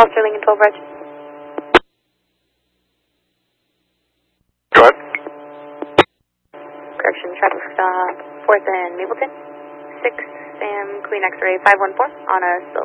Officer Lincoln 12 Reg. Go ahead. Correction, traffic stop, 4th and Mapleton. 6 Sam Queen X-ray 514 on a